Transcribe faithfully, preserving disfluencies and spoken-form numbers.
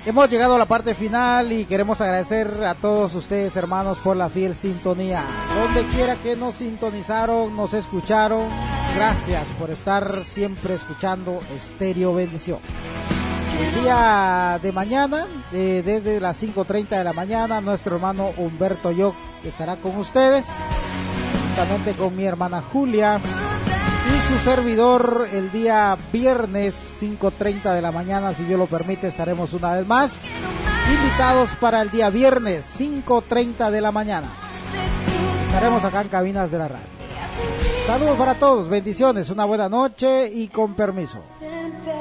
Hemos llegado a la parte final y queremos agradecer a todos ustedes, hermanos, por la fiel sintonía. Donde quiera que nos sintonizaron, nos escucharon, gracias por estar siempre escuchando Estéreo Bendición. El día de mañana, eh, desde las cinco treinta de la mañana, nuestro hermano Humberto Yoc estará con ustedes, juntamente con mi hermana Julia y su servidor. El día viernes cinco treinta de la mañana, si Dios lo permite, estaremos una vez más invitados para el día viernes cinco treinta de la mañana. Estaremos acá en cabinas de la radio. Saludos para todos, bendiciones, una buena noche y con permiso.